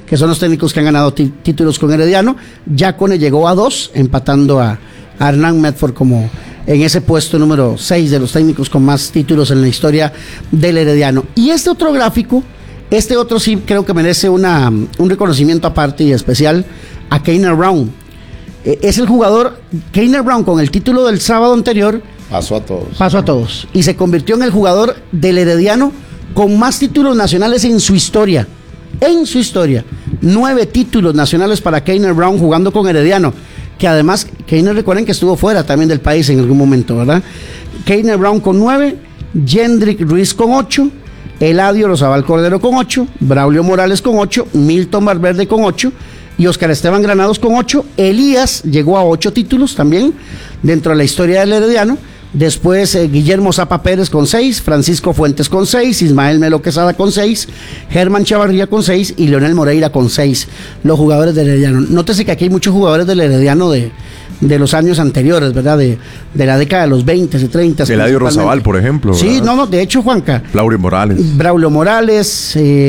que son los técnicos que han ganado títulos con Herediano. Yacone llegó a 2, empatando a Hernán Medford como en ese puesto número 6 de los técnicos con más títulos en la historia del Herediano. Y este otro gráfico, este otro sí creo que merece un reconocimiento aparte y especial a Keiner Brown. Es el jugador, Keiner Brown, con el título del sábado anterior, pasó a todos. Pasó a todos. Y se convirtió en el jugador del Herediano con más títulos nacionales en su historia. En su historia. 9 títulos nacionales para Keiner Brown jugando con Herediano. Que además, Keiner, recuerden que estuvo fuera también del país en algún momento, ¿verdad? Keiner Brown con 9, Jendrik Ruiz con 8, Eladio Rosabal Cordero con 8, Braulio Morales con 8, Milton Valverde con 8 y Oscar Esteban Granados con 8. Elías llegó a 8 títulos también dentro de la historia del Herediano. Después Guillermo Zapa Pérez con 6, Francisco Fuentes con 6, Ismael Melo Quesada con 6, Germán Chavarría con 6 y Leonel Moreira con 6, los jugadores del Herediano. Nótese que aquí hay muchos jugadores del Herediano de los años anteriores, ¿verdad? De la década de los 20 y 30. Eladio Rosabal, por ejemplo. Sí, no, de hecho, Juanca. Braulio Morales,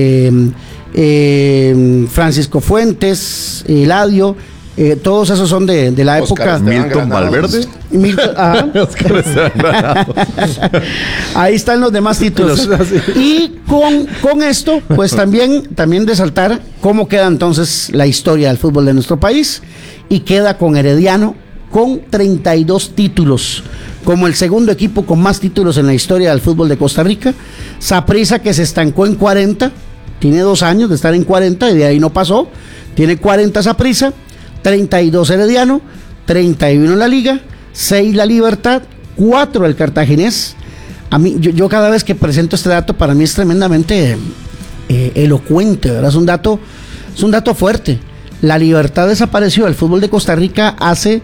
Francisco Fuentes, Eladio. Todos esos son de la época. Milton Valverde. Ahí están los demás títulos. Y con esto, pues también resaltar cómo queda entonces la historia del fútbol de nuestro país. Y queda con Herediano con 32 títulos, como el segundo equipo con más títulos en la historia del fútbol de Costa Rica. Saprissa, que se estancó en 40, tiene 2 años de estar en 40 y de ahí no pasó. Tiene 40 Saprissa, 32 Herediano, 31 en la Liga, 6 la Libertad, 4 el Cartaginés. A mí, yo cada vez que presento este dato, para mí es tremendamente elocuente, ¿verdad? Es un dato fuerte. La Libertad desapareció del fútbol de Costa Rica hace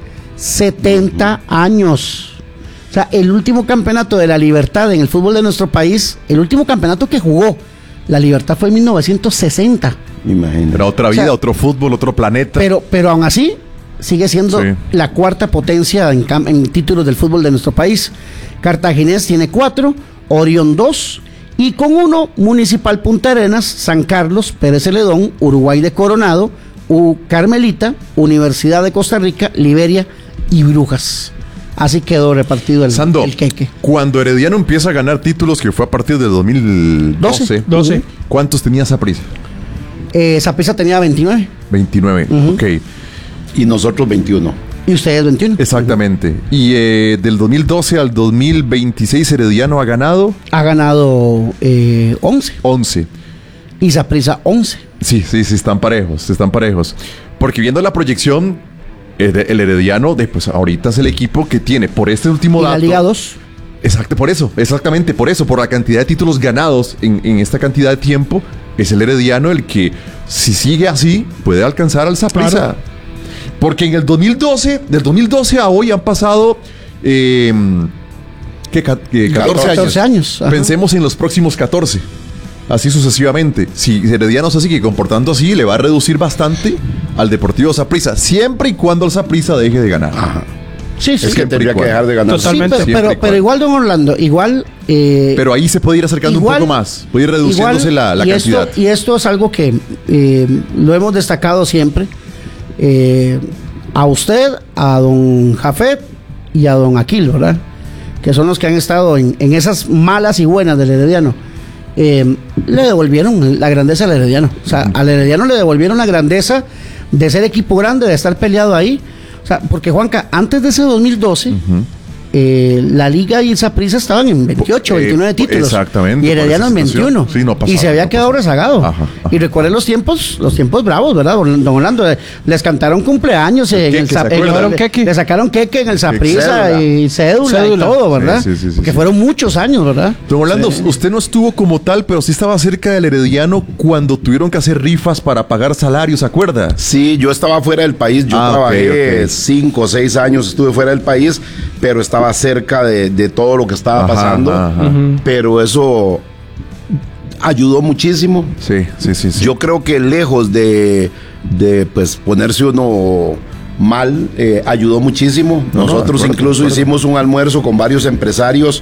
70 años. O sea, el último campeonato de la Libertad en el fútbol de nuestro país, el último campeonato que jugó la Libertad fue en 1960. Imagínate. Era otra vida, otro fútbol, otro planeta. Pero aún así, sigue siendo la cuarta potencia en títulos del fútbol de nuestro país. Cartaginés tiene 4, Orión 2, y con 1, Municipal Punta Arenas, San Carlos, Pérez Celedón, Uruguay de Coronado, Carmelita, Universidad de Costa Rica, Liberia y Brujas. Así quedó repartido el queque. Cuando Herediano empieza a ganar títulos, que fue a partir de 2012, 12. ¿Cuántos tenía Saprissa? Saprissa tenía 29. 29, ok. Y nosotros 21. Y ustedes 21. Exactamente. Y del 2012 al 2026 Herediano ha ganado... Ha ganado 11. 11. Y Saprissa 11. Sí, están parejos. Porque viendo la proyección, el Herediano, pues ahorita es el equipo que tiene, por este último dato... la Liga 2. Exactamente por eso, por la cantidad de títulos ganados en esta cantidad de tiempo, es el Herediano el que, si sigue así, puede alcanzar al Saprissa. Claro. Porque en el 2012, del 2012 a hoy han pasado 14 años. Ajá. Pensemos en los próximos 14. Así sucesivamente. Si Herediano se sigue comportando así, le va a reducir bastante al Deportivo Saprissa, siempre y cuando el Saprissa deje de ganar. Ajá. Sí, es que tendría que dejar de ganar. Totalmente. Sí, pero igual, don Orlando, pero ahí se puede ir acercando un poco más, puede ir reduciéndose la cantidad. Y esto es algo que lo hemos destacado siempre. A usted, a don Jafet y a don Aquil, ¿verdad? Que son los que han estado en esas malas y buenas del Herediano. Le devolvieron la grandeza al Herediano. O sea, al Herediano le devolvieron la grandeza de ser equipo grande, de estar peleado ahí. O sea, porque Juanca, antes de ese 2012, la Liga y el Saprissa estaban en 28, 29 títulos. Exactamente. Y Herediano en 21. Sí, no pasaba, y se había quedado rezagado. Ajá. Y recuerden los tiempos bravos, ¿verdad? Don Orlando, les cantaron cumpleaños en el le sacaron queque en el Saprissa y cédula y todo, ¿verdad? Sí, porque fueron muchos años, ¿verdad? Don Orlando, usted no estuvo como tal, pero sí estaba cerca del Herediano cuando tuvieron que hacer rifas para pagar salarios, ¿se acuerda? Sí, yo estaba fuera del país. Yo trabajé 5 o 6 años, estuve fuera del país, pero estaba cerca de todo lo que estaba pasando. Pero eso ayudó muchísimo. Sí. Yo creo que lejos de pues ponerse uno mal, ayudó muchísimo. Nosotros incluso hicimos un almuerzo con varios empresarios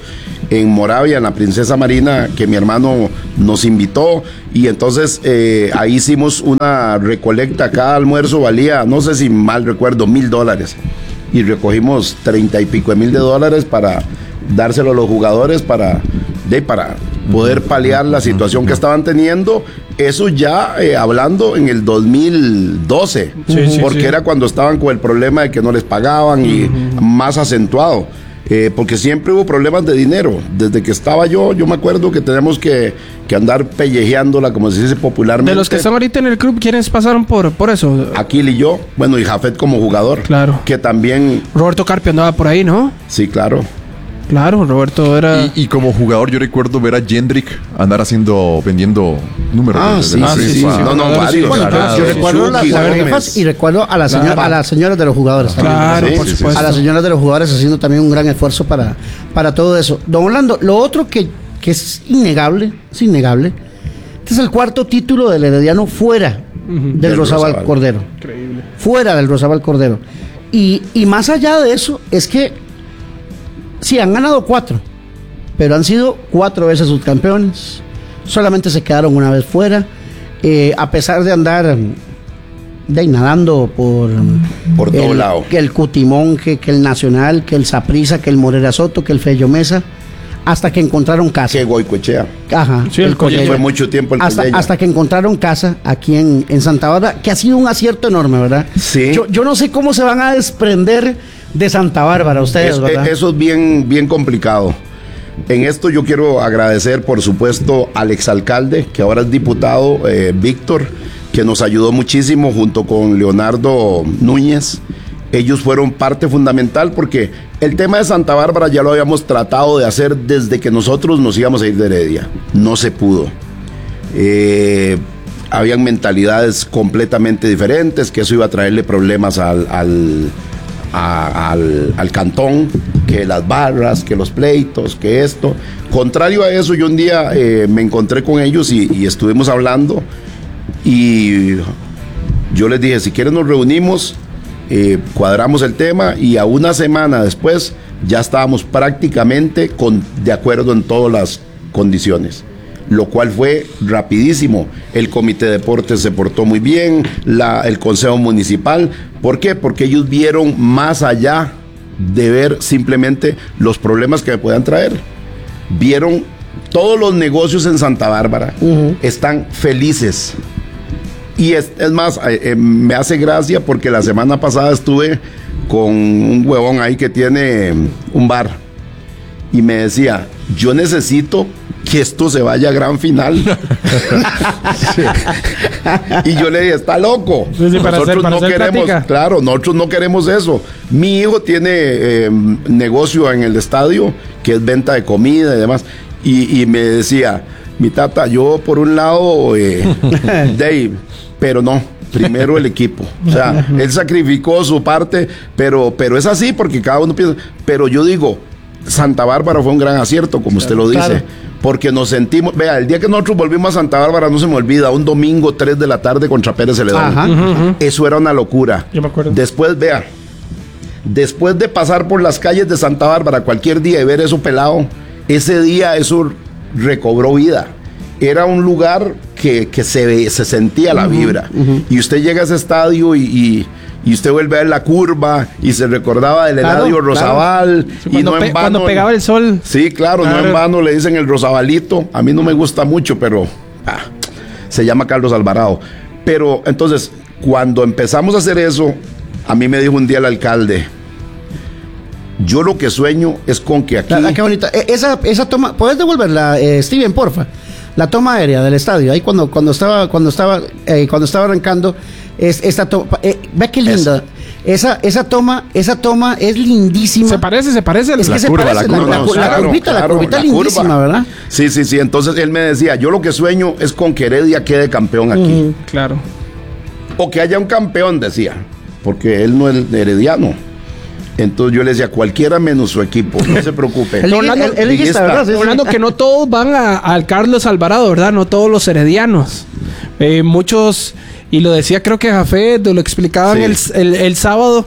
en Moravia, en la Princesa Marina, que mi hermano nos invitó, y entonces ahí hicimos una recolecta. Cada almuerzo valía, no sé si mal recuerdo, $1,000, y recogimos 30 y pico de mil de dólares para dárselo a los jugadores para poder paliar la situación que estaban teniendo. Eso ya hablando en el 2012, porque era cuando estaban con el problema de que no les pagaban y más acentuado. Porque siempre hubo problemas de dinero. Desde que estaba yo me acuerdo que tenemos que andar pellejeándola, como se dice popularmente. De los que están ahorita en el club, ¿quiénes pasaron por eso? Aquil y yo, bueno, y Jafet como jugador. Claro. Que también... Roberto Carpio andaba por ahí, ¿no? Sí, claro. Claro, Roberto era... Y como jugador yo recuerdo ver a Jendrik andar vendiendo números. Sí. No, varios. Bueno, yo recuerdo las jefas y recuerdo a las señoras de los jugadores. Claro, por supuesto. A las señoras de los jugadores haciendo también un gran esfuerzo para todo eso. Don Orlando, lo otro que es innegable. Este es el cuarto título del Herediano fuera del Rosabal Cordero. Increíble. Fuera del Rosabal Cordero. Y más allá de eso, es que sí, han ganado 4, pero han sido 4 veces subcampeones. Solamente se quedaron una vez fuera. A pesar de andar nadando por todo lado. Que el Cutimonje, que el Nacional, que el Saprissa, que el Morera Soto, que el Fello Mesa, hasta que encontraron casa. Que Goicoechea. Ajá. Sí, el Collella. Fue mucho tiempo el Collella. Hasta que encontraron casa aquí en Santa Bárbara, que ha sido un acierto enorme, ¿verdad? Sí. Yo no sé cómo se van a desprender de Santa Bárbara ustedes, ¿verdad? Eso es bien complicado. En esto yo quiero agradecer, por supuesto, al exalcalde, que ahora es diputado, Víctor, que nos ayudó muchísimo junto con Leonardo Núñez. Ellos fueron parte fundamental porque el tema de Santa Bárbara ya lo habíamos tratado de hacer desde que nosotros nos íbamos a ir de Heredia. No se pudo. Habían mentalidades completamente diferentes, que eso iba a traerle problemas al cantón, que las barras, que los pleitos, que esto. Contrario a eso, yo un día me encontré con ellos y estuvimos hablando, y yo les dije, si quieren nos reunimos, cuadramos el tema, y a una semana después ya estábamos prácticamente de acuerdo en todas las condiciones, lo cual fue rapidísimo. El comité de deportes se portó muy bien, el consejo municipal. ¿Por qué? Porque ellos vieron más allá de ver simplemente los problemas que me puedan traer. Vieron todos los negocios en Santa Bárbara, están felices. Y es más, me hace gracia porque la semana pasada estuve con un huevón ahí que tiene un bar, y me decía, yo necesito que esto se vaya a gran final. Y yo le dije, está loco. Sí, nosotros no queremos, claro, nosotros no queremos eso. Mi hijo tiene negocio en el estadio, que es venta de comida y demás. Y me decía, mi tata, yo por un lado, Dave, pero no. Primero el equipo. O sea, él sacrificó su parte, pero es así porque cada uno piensa. Pero yo digo, Santa Bárbara fue un gran acierto, como usted lo dice. Claro. Porque nos sentimos, vea, el día que nosotros volvimos a Santa Bárbara, no se me olvida, un domingo 3 de la tarde contra Pérez Celedón. Eso era una locura. Yo me acuerdo. Después, vea, después de pasar por las calles de Santa Bárbara cualquier día y ver eso pelado, ese día eso recobró vida. Era un lugar que se sentía la vibra. Y usted llega a ese estadio y usted vuelve a ver la curva y se recordaba del Eladio Rosabal. Sí, y no en vano, cuando pegaba el sol. Sí, claro, no en vano le dicen el Rosabalito. A mí no me gusta mucho, pero se llama Carlos Alvarado. Pero entonces, cuando empezamos a hacer eso, a mí me dijo un día el alcalde, yo lo que sueño es con que aquí... Qué bonita. Esa toma, ¿puedes devolverla, Steven, porfa? La toma aérea del estadio, ahí cuando estaba arrancando esta toma, ve qué linda. Esa toma es lindísima. Se parece Es que se parece, la curvita lindísima, ¿verdad? Sí. Entonces él me decía, yo lo que sueño es con que Heredia quede campeón aquí. Claro. O que haya un campeón, decía, porque él no es herediano. Entonces yo le decía, cualquiera menos su equipo, no se preocupe. Hablando que no todos van al Carlos Alvarado, ¿verdad? No todos los heredianos. Muchos, y lo decía creo que Jafet, lo explicaban el sábado,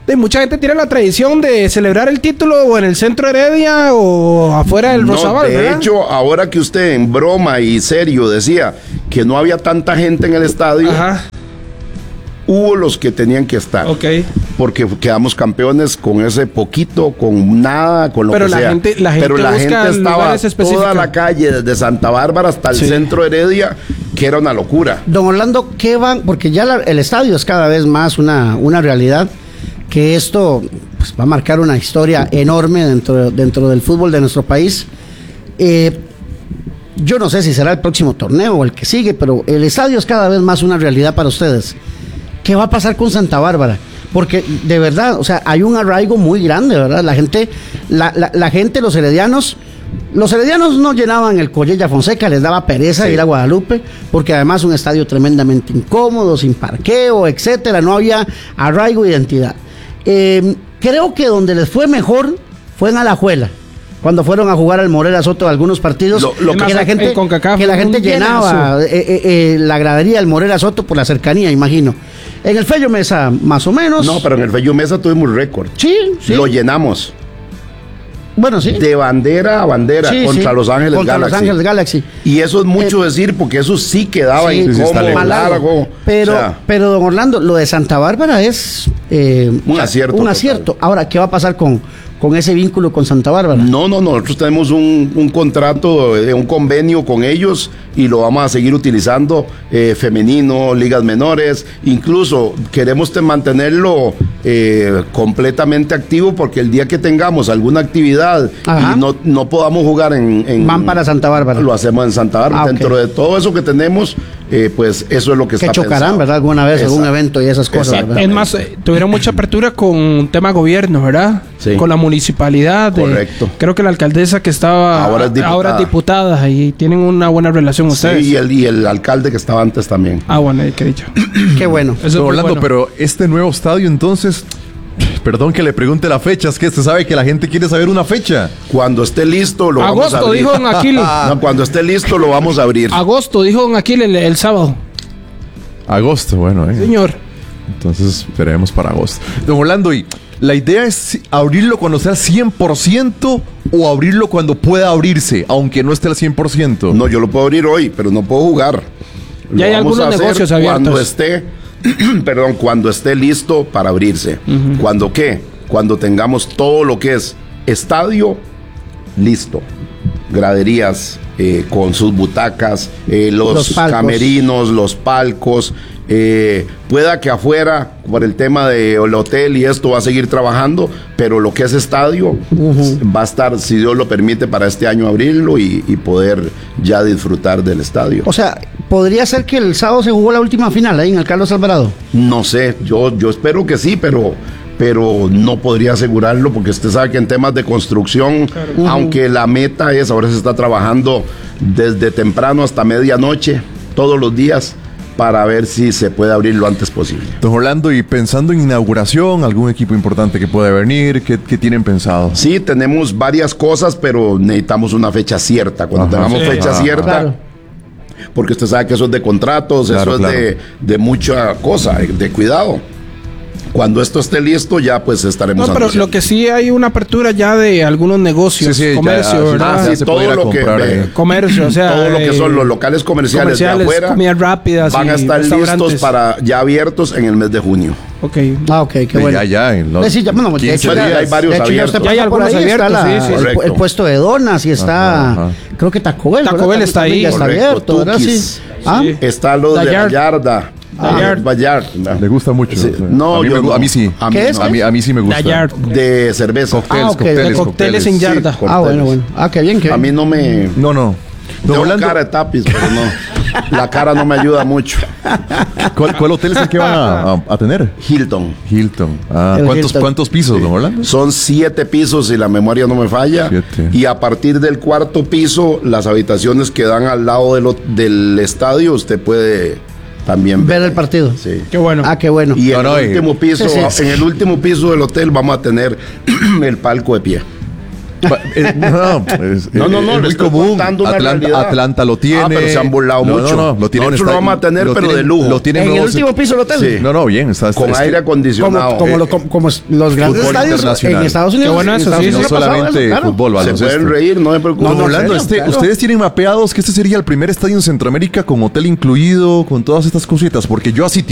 mucha gente tiene la tradición de celebrar el título o en el centro Heredia o afuera del Rosabal, de ¿verdad? hecho, ahora que usted en broma y serio decía que no había tanta gente en el estadio, Ajá. hubo los que tenían que estar. Ok. Porque quedamos campeones con ese poquito, con nada, con lo Pero que la sea. gente Pero la busca gente estaba lugares específicos. toda la calle, desde Santa Bárbara hasta el centro Heredia, que era una locura. Don Orlando, ¿qué van? Porque ya el estadio es cada vez más una realidad, que esto pues, va a marcar una historia enorme dentro del fútbol de nuestro país. Yo no sé si será el próximo torneo o el que sigue, pero el estadio es cada vez más una realidad para ustedes. ¿Qué va a pasar con Santa Bárbara? Porque de verdad, o sea, hay un arraigo muy grande, ¿verdad? La gente, los heredianos no llenaban el Collella Fonseca, les daba pereza ir a Guadalupe, porque además un estadio tremendamente incómodo, sin parqueo, etcétera, no había arraigo e identidad. Creo que donde les fue mejor fue en Alajuela, cuando fueron a jugar al Morera Soto algunos partidos, que la gente llenaba la gradería del Morera Soto por la cercanía, imagino. En el Fello Mesa, más o menos. No, pero en el Fello Mesa tuvimos récord. Sí. Lo llenamos. Bueno, sí. De bandera a bandera contra Los Ángeles Galaxy. Los Ángeles Galaxy. Y eso es mucho decir, porque eso sí quedaba incómodo, largo. Pero, don Orlando, lo de Santa Bárbara es un acierto. Un acierto. Ahora, ¿qué va a pasar con ese vínculo con Santa Bárbara? No, nosotros tenemos un contrato, un convenio con ellos y lo vamos a seguir utilizando, femenino, ligas menores, incluso queremos mantenerlo completamente activo, porque el día que tengamos alguna actividad y no podamos jugar van para Santa Bárbara. Lo hacemos en Santa Bárbara. Dentro de todo eso que tenemos, pues eso es lo que está chocarán, pensado. ¿verdad? Alguna vez, algún evento y esas cosas, ¿verdad? Es más, tuvieron mucha apertura con tema gobierno, ¿verdad? Sí. Con la municipalidad. Correcto. Creo que la alcaldesa que estaba ahora es diputada y tienen una buena relación ustedes. Sí, y el alcalde que estaba antes también. Bueno, qué dicho. Qué bueno. Eso es Orlando, bueno. Pero este nuevo estadio, entonces, perdón que le pregunte la fecha, es que usted sabe que la gente quiere saber una fecha. Cuando esté listo lo vamos a abrir. Agosto, dijo don Aquil. No, cuando esté listo lo vamos a abrir. Agosto, dijo don Aquil el sábado. Agosto, bueno. Señor. Entonces esperemos para agosto. Don Orlando, y la idea es abrirlo cuando sea 100% o abrirlo cuando pueda abrirse, aunque no esté al 100%. No, yo lo puedo abrir hoy, pero no puedo jugar. Ya hay algunos negocios abiertos. Cuando esté listo para abrirse. ¿Cuándo qué? Cuando tengamos todo lo que es estadio listo. Graderías con sus butacas, los camerinos, los palcos. Pueda que afuera, por el tema del hotel y esto, va a seguir trabajando, pero lo que es estadio va a estar, si Dios lo permite, para este año abrirlo y poder ya disfrutar del estadio. O sea, ¿podría ser que el sábado se jugó la última final ahí en el Carlos Alvarado? No sé, yo espero que sí, pero no podría asegurarlo, porque usted sabe que en temas de construcción, aunque la meta es, ahora se está trabajando desde temprano hasta medianoche, todos los días, para ver si se puede abrir lo antes posible. Don Orlando, y pensando en inauguración, algún equipo importante que pueda venir, ¿qué tienen pensado? Sí, tenemos varias cosas, pero necesitamos una fecha cierta. Cuando tengamos fecha cierta, porque usted sabe que eso es de contratos, eso es de mucha cosa, de cuidado. Cuando esto esté listo, ya pues estaremos pero lo que sí hay una apertura ya de algunos negocios, comercio, ¿verdad? Sí, todo lo que comercio, o sea, todo lo que son los locales comerciales de afuera, comidas rápidas, van a estar listos para ya abiertos en el mes de junio. Ok. Qué bueno. Hay varios abiertos. Ya hay algunos abiertos, el puesto de donas y está, creo que Taco Bell está ahí. Ya está abierto, ¿verdad? Sí. Está lo de Gallarda. Bayard. Le gusta mucho. Sí. No, a mí sí. ¿Qué es? A mí sí me gusta. De cerveza. Cócteles en yarda. Bueno. Qué bien. A mí no me... No. Tengo cara de tapiz, pero no. La cara no me ayuda mucho. ¿Cuál hotel es el que van a tener? Hilton. ¿Cuántos pisos, don Orlando? Son 7 pisos, si la memoria no me falla. 7. Y a partir del 4º piso, las habitaciones que dan al lado del estadio, usted puede también ver el partido. Sí. Qué bueno. Qué bueno. Y en el último piso del hotel vamos a tener el palco de pie. Es muy común. Atlanta lo tiene. Pero se han burlado mucho. Lo tienen, nosotros lo vamos a tener, pero de lujo. Lo tienen en el último piso del hotel. Sí. No, bien. Está con aire acondicionado. Como los grandes estadios en Estados Unidos. Qué bueno eso, sí. No solamente fútbol, baloncesto. Se pueden reír, no me preocupo. Orlando, ustedes tienen mapeados que este sería el primer estadio en Centroamérica con hotel incluido, con todas estas cositas, porque yo así